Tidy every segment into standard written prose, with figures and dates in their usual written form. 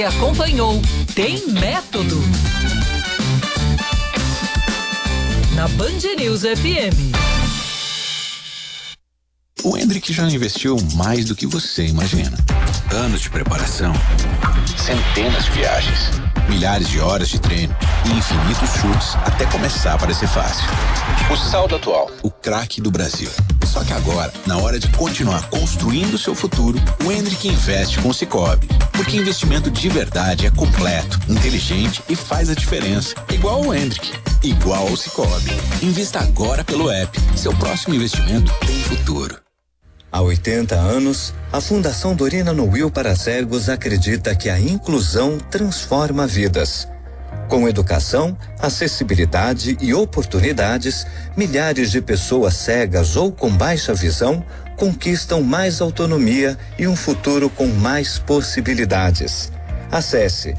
Acompanhou Tem Método na Band News FM. O Hendrick já investiu mais do que você imagina. Anos de preparação, centenas de viagens, milhares de horas de treino e infinitos chutes até começar a parecer fácil. O saldo atual, o craque do Brasil. Só que agora, na hora de continuar construindo o seu futuro, o Hendrick investe com o Sicoob. Porque investimento de verdade é completo, inteligente e faz a diferença. Igual o Hendrick, igual ao Sicoob. Invista agora pelo app. Seu próximo investimento tem futuro. Há 80 anos, a Fundação Dorina Noil para Cegos acredita que a inclusão transforma vidas. Com educação, acessibilidade e oportunidades, milhares de pessoas cegas ou com baixa visão conquistam mais autonomia e um futuro com mais possibilidades. Acesse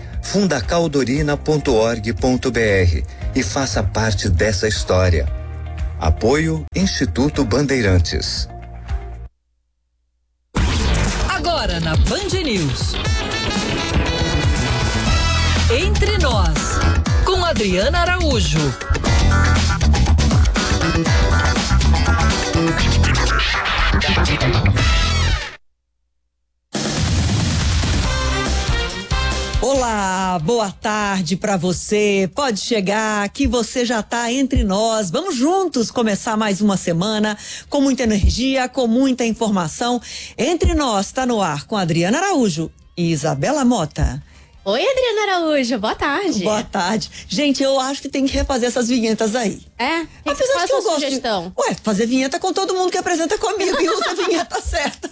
fundacaldorina.org.br e faça parte dessa história. Apoio Instituto Bandeirantes. Agora na Band News. Entre Nós, com Adriana Araújo. Olá, boa tarde para você. Pode chegar que você já tá entre nós. Vamos juntos começar mais uma semana com muita energia, com muita informação. Entre Nós tá no ar com Adriana Araújo e Isabela Mota. Oi, Adriana Araújo, boa tarde. Boa tarde. Gente, eu acho que tem que refazer essas vinhetas aí. Apesar que eu gosto sugestão. Fazer vinheta com todo mundo que apresenta comigo e usa a vinheta certa.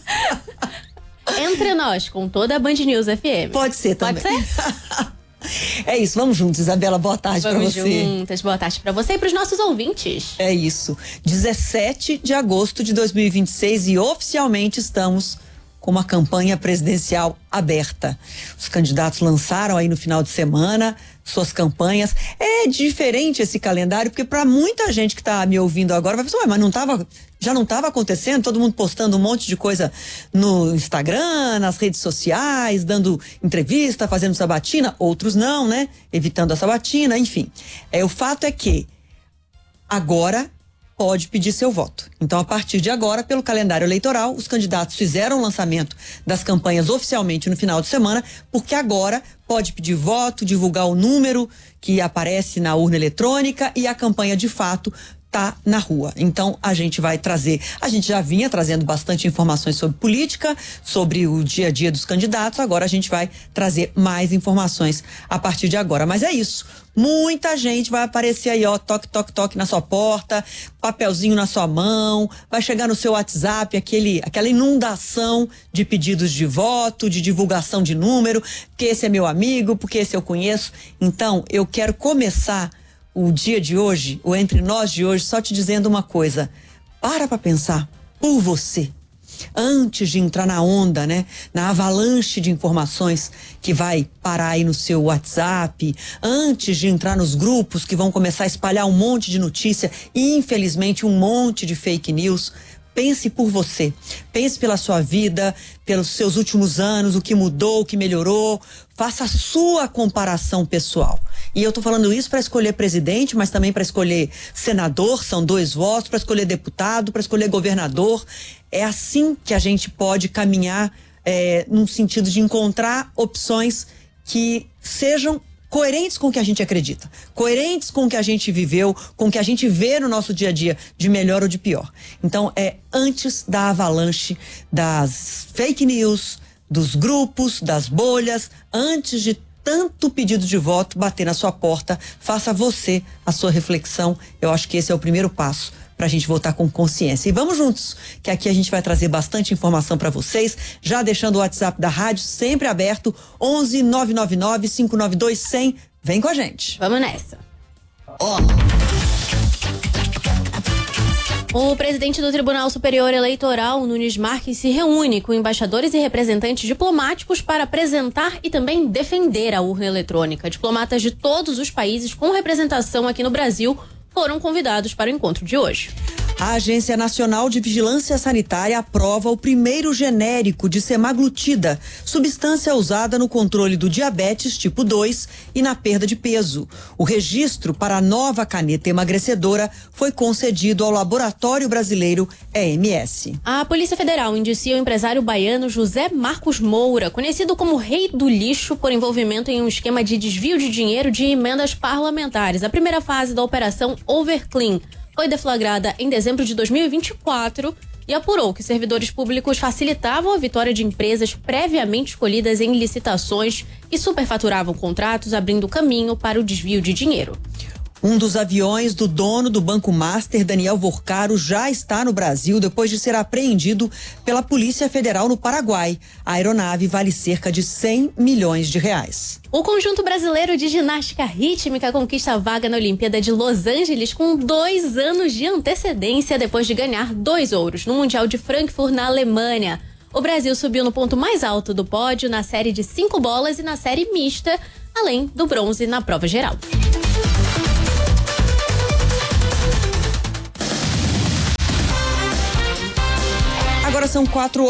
Entre Nós, com toda a Band News FM. Pode ser também. Pode ser? É isso, vamos juntos, Isabela, boa tarde pra você. Vamos juntas, boa tarde pra você e pros nossos ouvintes. É isso, 17 de agosto de 2026 e oficialmente estamos com uma campanha presidencial aberta. Os candidatos lançaram aí no final de semana suas campanhas. É diferente esse calendário, porque para muita gente que tá me ouvindo agora vai pensar, mas já não estava acontecendo, todo mundo postando um monte de coisa no Instagram, nas redes sociais, dando entrevista, fazendo sabatina, outros não, né? Evitando a sabatina, enfim. O fato é que agora pode pedir seu voto. Então, a partir de agora, pelo calendário eleitoral, os candidatos fizeram o lançamento das campanhas oficialmente no final de semana, porque agora pode pedir voto, divulgar o número que aparece na urna eletrônica e a campanha de fato tá na rua. Então a gente vai trazer, a gente já vinha trazendo bastante informações sobre política, sobre o dia a dia dos candidatos, agora a gente vai trazer mais informações a partir de agora. Mas é isso, muita gente vai aparecer aí, ó, toque, toque, toque na sua porta, papelzinho na sua mão, vai chegar no seu WhatsApp aquela inundação de pedidos de voto, de divulgação de número, porque esse é meu amigo, porque esse eu conheço. Então eu quero começar o dia de hoje, o Entre Nós de hoje, só te dizendo uma coisa: para pensar por você, antes de entrar na onda, né? Na avalanche de informações que vai parar aí no seu WhatsApp, antes de entrar nos grupos que vão começar a espalhar um monte de notícia e infelizmente um monte de fake news. Pense por você, pense pela sua vida, pelos seus últimos anos, o que mudou, o que melhorou, faça a sua comparação pessoal. E eu tô falando isso para escolher presidente, mas também para escolher senador, são 2 votos, para escolher deputado, para escolher governador. É assim que a gente pode caminhar num sentido de encontrar opções que sejam coerentes com o que a gente acredita, coerentes com o que a gente viveu, com o que a gente vê no nosso dia a dia, de melhor ou de pior. Então, antes da avalanche das fake news, dos grupos, das bolhas, antes de tanto pedido de voto bater na sua porta, faça você a sua reflexão. Eu acho que esse é o primeiro passo pra gente votar com consciência. E vamos juntos, que aqui a gente vai trazer bastante informação para vocês, já deixando o WhatsApp da rádio sempre aberto, 11 999 592 100. Vem com a gente. Vamos nessa. O presidente do Tribunal Superior Eleitoral, Nunes Marques, se reúne com embaixadores e representantes diplomáticos para apresentar e também defender a urna eletrônica. Diplomatas de todos os países com representação aqui no Brasil foram convidados para o encontro de hoje. A Agência Nacional de Vigilância Sanitária aprova o primeiro genérico de semaglutida, substância usada no controle do diabetes tipo 2 e na perda de peso. O registro para a nova caneta emagrecedora foi concedido ao Laboratório Brasileiro EMS. A Polícia Federal indicia o empresário baiano José Marcos Moura, conhecido como Rei do Lixo, por envolvimento em um esquema de desvio de dinheiro de emendas parlamentares. A primeira fase da Operação Overclean foi deflagrada em dezembro de 2024 e apurou que servidores públicos facilitavam a vitória de empresas previamente escolhidas em licitações e superfaturavam contratos, abrindo caminho para o desvio de dinheiro. Um dos aviões do dono do Banco Master, Daniel Vorcaro, já está no Brasil depois de ser apreendido pela Polícia Federal no Paraguai. A aeronave vale cerca de 100 milhões de reais. O conjunto brasileiro de ginástica rítmica conquista a vaga na Olimpíada de Los Angeles com 2 anos de antecedência depois de ganhar 2 ouros no Mundial de Frankfurt, na Alemanha. O Brasil subiu no ponto mais alto do pódio na série de 5 bolas e na série mista, além do bronze na prova geral. Agora são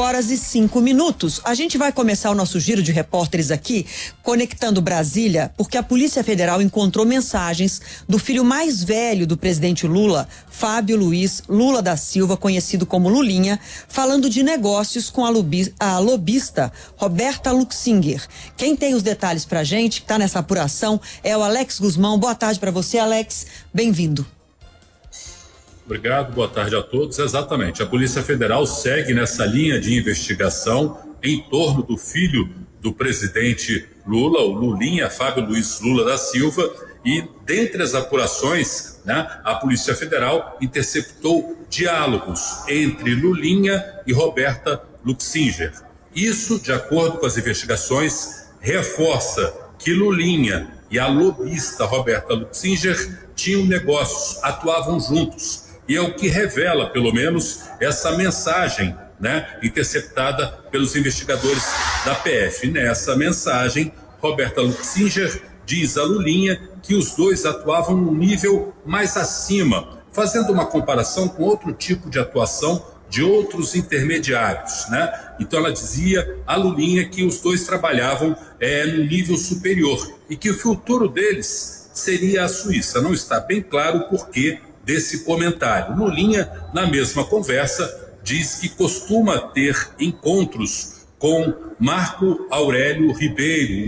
4h05. A gente vai começar o nosso giro de repórteres aqui, conectando Brasília, porque a Polícia Federal encontrou mensagens do filho mais velho do presidente Lula, Fábio Luiz Lula da Silva, conhecido como Lulinha, falando de negócios com a lobista Roberta Luxinger. Quem tem os detalhes pra gente, que tá nessa apuração, é o Alex Guzmão. Boa tarde pra você, Alex. Bem-vindo. Obrigado, boa tarde a todos. Exatamente, a Polícia Federal segue nessa linha de investigação em torno do filho do presidente Lula, o Lulinha, Fábio Luiz Lula da Silva, e dentre as apurações, a Polícia Federal interceptou diálogos entre Lulinha e Roberta Luxinger. Isso, de acordo com as investigações, reforça que Lulinha e a lobista Roberta Luxinger tinham negócios, atuavam juntos. E é o que revela, pelo menos, essa mensagem, interceptada pelos investigadores da PF. Nessa mensagem, Roberta Luxinger diz a Lulinha que os dois atuavam num nível mais acima, fazendo uma comparação com outro tipo de atuação de outros intermediários, Então ela dizia a Lulinha que os dois trabalhavam num nível superior e que o futuro deles seria a Suíça. Não está bem claro o porquê desse comentário. Lulinha, na mesma conversa, diz que costuma ter encontros com Marco Aurélio Ribeiro,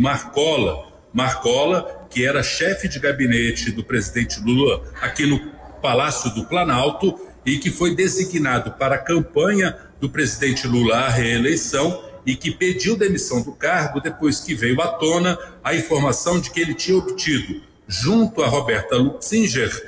Marcola, que era chefe de gabinete do presidente Lula aqui no Palácio do Planalto e que foi designado para a campanha do presidente Lula à reeleição e que pediu demissão do cargo depois que veio à tona a informação de que ele tinha obtido, junto a Roberta Luxinger,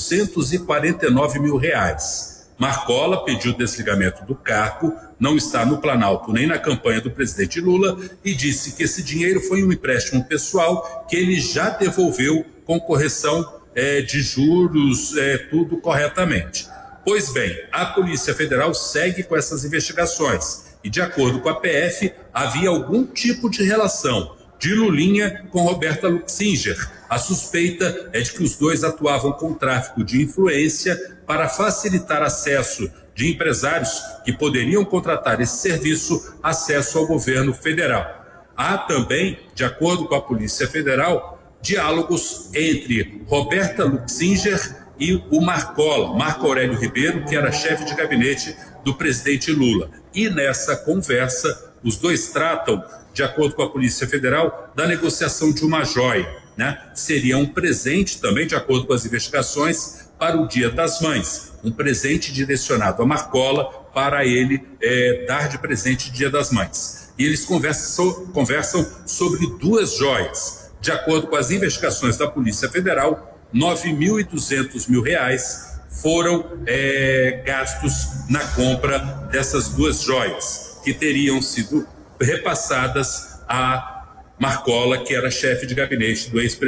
R$249 mil. Marcola pediu desligamento do cargo, não está no Planalto nem na campanha do presidente Lula e disse que esse dinheiro foi um empréstimo pessoal que ele já devolveu com correção de juros, tudo corretamente. Pois bem, a Polícia Federal segue com essas investigações e, de acordo com a PF, havia algum tipo de relação de Lulinha com Roberta Luxinger. A suspeita é de que os dois atuavam com tráfico de influência para facilitar acesso de empresários que poderiam contratar esse serviço, acesso ao governo federal. Há também, de acordo com a Polícia Federal, diálogos entre Roberta Luxinger e o Marco Aurélio Ribeiro, que era chefe de gabinete do presidente Lula. E nessa conversa, os dois tratam, de acordo com a Polícia Federal, da negociação de uma joia, Seria um presente também, de acordo com as investigações, para o Dia das Mães. Um presente direcionado a Marcola para ele dar de presente Dia das Mães. E eles conversam sobre 2 joias. De acordo com as investigações da Polícia Federal, R$9.200 mil foram gastos na compra dessas 2 joias, que teriam sido repassadas a Marcola, que era chefe de gabinete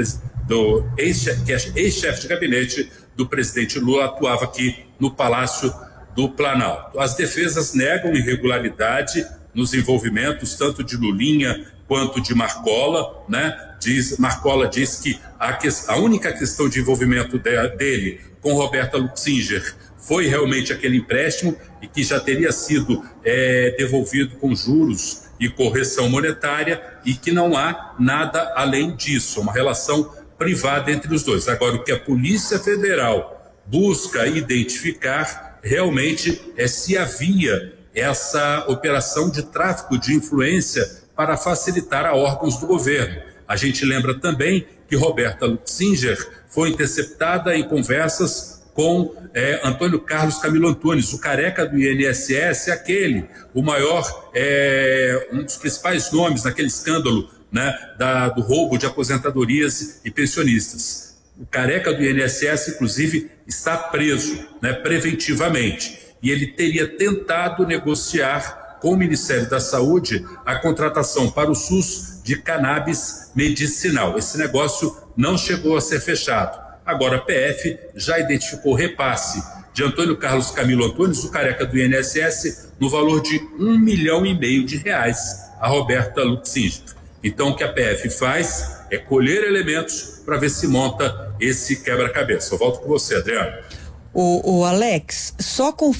ex-chefe de gabinete do presidente Lula, atuava aqui no Palácio do Planalto. As defesas negam irregularidade nos envolvimentos tanto de Lulinha quanto de Marcola, Marcola diz que a única questão de envolvimento dele com Roberta Luxinger foi realmente aquele empréstimo e que já teria sido devolvido com juros e correção monetária e que não há nada além disso, uma relação privada entre os dois. Agora, o que a Polícia Federal busca identificar realmente é se havia essa operação de tráfico de influência para facilitar a órgãos do governo. A gente lembra também que Roberta Lutzinger foi interceptada em conversas com Antônio Carlos Camilo Antunes, o careca do INSS, o maior, um dos principais nomes naquele escândalo, né, do roubo de aposentadorias e pensionistas. O careca do INSS, inclusive, está preso, né, preventivamente, e ele teria tentado negociar com o Ministério da Saúde a contratação para o SUS de cannabis medicinal. Esse negócio não chegou a ser fechado. Agora, a PF já identificou repasse de Antônio Carlos Camilo Antunes, o careca do INSS, no valor de R$1,5 milhão a Roberta Lutzinger. Então, o que a PF faz é colher elementos para ver se monta esse quebra-cabeça. Eu volto com você, Adriano. O Alex, só